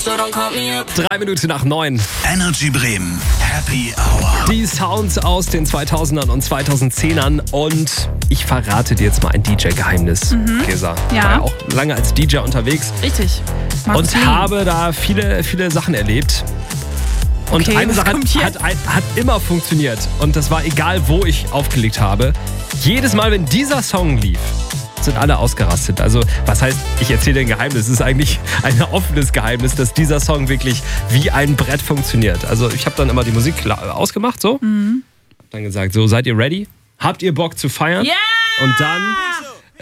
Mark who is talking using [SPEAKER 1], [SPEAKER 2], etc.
[SPEAKER 1] 3 Minuten nach 9.
[SPEAKER 2] Energy Bremen. Happy Hour.
[SPEAKER 1] Die Sounds aus den 2000ern und 2010ern. Und ich verrate dir jetzt mal ein DJ-Geheimnis, Gesa.
[SPEAKER 3] Ja.
[SPEAKER 1] War ja auch lange als DJ unterwegs.
[SPEAKER 3] Richtig.
[SPEAKER 1] Und habe da viele Sachen erlebt. Und
[SPEAKER 3] Okay,
[SPEAKER 1] eine
[SPEAKER 3] was
[SPEAKER 1] Sache
[SPEAKER 3] kommt jetzt?
[SPEAKER 1] hat immer funktioniert. Und das war egal, wo ich aufgelegt habe. Jedes Mal, wenn dieser Song lief, sind alle ausgerastet. Also, was heißt, ich erzähle dir ein Geheimnis. Es ist eigentlich ein offenes Geheimnis, dass dieser Song wirklich wie ein Brett funktioniert. Also, ich habe dann immer die Musik ausgemacht, so. Hab dann gesagt, so, seid ihr ready? Habt ihr Bock zu feiern?
[SPEAKER 3] Ja!
[SPEAKER 1] Und dann